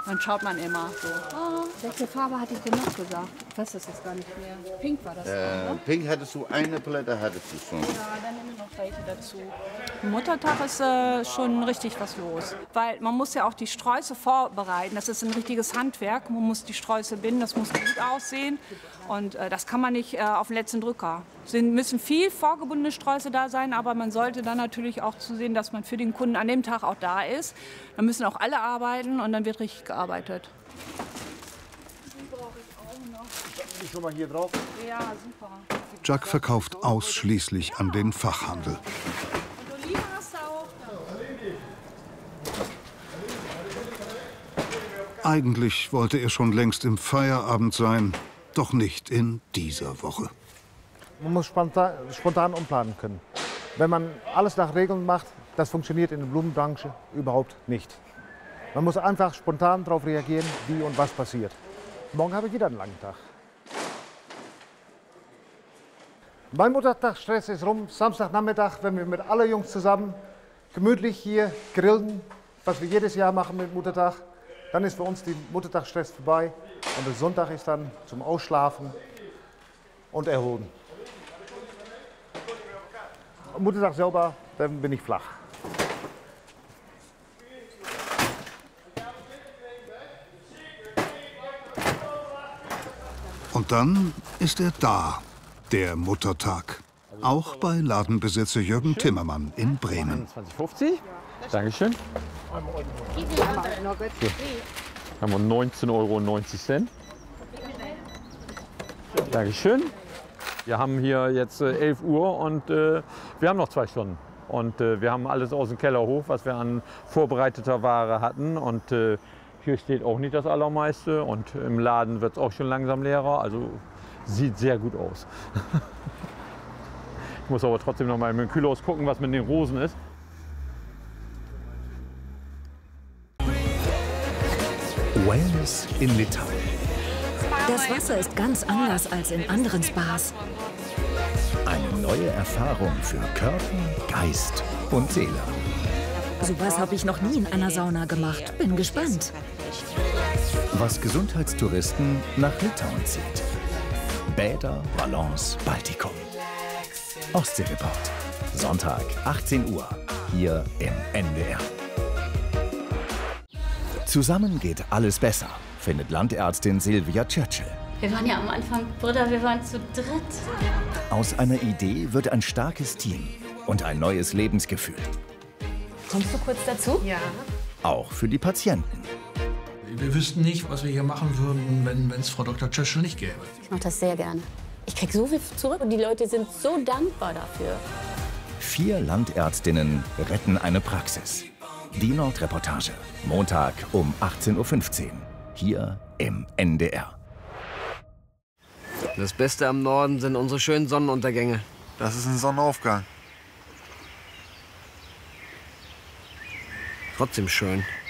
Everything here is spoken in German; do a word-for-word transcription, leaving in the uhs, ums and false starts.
Dann schaut man immer so. Oh, welche Farbe hatte ich denn noch gesagt? Ich weiß das jetzt gar nicht mehr. Pink war das. Äh, ne? Pink hattest du, eine Palette hattest du schon. Ja, dann nehmen wir noch welche dazu. Muttertag ist äh, schon richtig was los. Weil man muss ja auch die Sträuße vorbereiten. Das ist ein richtiges Handwerk. Man muss die Sträuße binden, das muss gut aussehen. Und äh, das kann man nicht äh, auf den letzten Drücker. Es müssen viel vorgebundene Sträuße da sein, aber man sollte dann natürlich auch zusehen, dass man für den Kunden an dem Tag auch da ist. Dann müssen auch alle arbeiten und dann wird richtig gearbeitet. Die brauche ich auch noch. Ich schon mal hier drauf. Ja, super. Jack verkauft ausschließlich an den Fachhandel. Und Oliven hast du auch. Eigentlich wollte er schon längst im Feierabend sein, doch nicht in dieser Woche. Man muss spontan, spontan umplanen können. Wenn man alles nach Regeln macht, das funktioniert in der Blumenbranche überhaupt nicht. Man muss einfach spontan darauf reagieren, wie und was passiert. Morgen habe ich wieder einen langen Tag. Mein Muttertagsstress ist rum. Samstagnachmittag, wenn wir mit allen Jungs zusammen gemütlich hier grillen, was wir jedes Jahr machen mit Muttertag, dann ist für uns der Muttertagsstress vorbei. Und der Sonntag ist dann zum Ausschlafen und Erholen. Am Muttertag selber, dann bin ich flach. Und dann ist er da, der Muttertag. Auch bei Ladenbesitzer Jürgen Timmermann in Bremen. zwanzig fünfzig. Dankeschön. Haben wir neunzehn Euro neunzig. Dankeschön. Wir haben hier jetzt äh, elf Uhr und äh, wir haben noch zwei Stunden. Und äh, wir haben alles aus dem Keller hoch, was wir an vorbereiteter Ware hatten. Und äh, hier steht auch nicht das Allermeiste. Und im Laden wird es auch schon langsam leerer. Also sieht sehr gut aus. Ich muss aber trotzdem noch mal mit dem Kühlhaus gucken, was mit den Rosen ist. Wellness in Litauen. Das Wasser ist ganz anders als in anderen Spas. Eine neue Erfahrung für Körper, Geist und Seele. Sowas habe ich noch nie in einer Sauna gemacht. Bin gespannt. Was Gesundheitstouristen nach Litauen zieht. Bäder, Ballons, Baltikum. Ostseereport. Sonntag, achtzehn Uhr. Hier im N D R. Zusammen geht alles besser, findet Landärztin Silvia Churchill. Wir waren ja am Anfang Brüder, wir waren zu dritt. Aus einer Idee wird ein starkes Team und ein neues Lebensgefühl. Kommst du kurz dazu? Ja. Auch für die Patienten. Wir wüssten nicht, was wir hier machen würden, wenn es Frau Doktor Churchill nicht gäbe. Ich mache das sehr gerne. Ich krieg so viel zurück und die Leute sind so dankbar dafür. Vier Landärztinnen retten eine Praxis. Die Nordreportage. Montag um achtzehn Uhr fünfzehn. Hier im N D R. Das Beste am Norden sind unsere schönen Sonnenuntergänge. Das ist ein Sonnenaufgang. Trotzdem schön.